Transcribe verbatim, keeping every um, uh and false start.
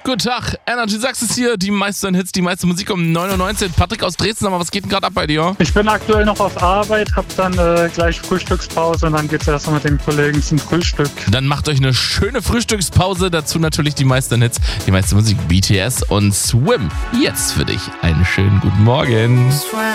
Guten Tag, Energy Sachs ist hier, die meisten Hits, die meiste Musik um neun Uhr neunzehn. Patrick aus Dresden, aber was geht denn gerade ab bei dir? Ich bin aktuell noch auf Arbeit, hab dann äh, gleich Frühstückspause und dann geht's erstmal mit den Kollegen zum Frühstück. Dann macht euch eine schöne Frühstückspause, dazu natürlich die meisten Hits, die meiste Musik, B T S und Swim. Jetzt für dich einen schönen guten Morgen.